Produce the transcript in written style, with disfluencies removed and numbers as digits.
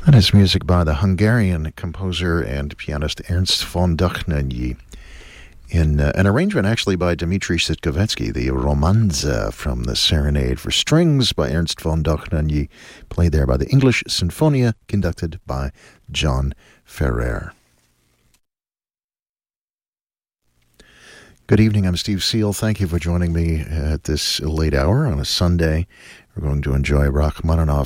That is music by the Hungarian composer and pianist Ernst von Dochnanyi, in an arrangement actually by Dmitri Sitkovetsky, the Romanza from the Serenade for Strings by Ernst von Dochnanyi, played there by the English Sinfonia, conducted by John Ferrer. Good evening, I'm Steve Seal. Thank you for joining me at this late hour on a Sunday. We're going to enjoy Rachmaninoff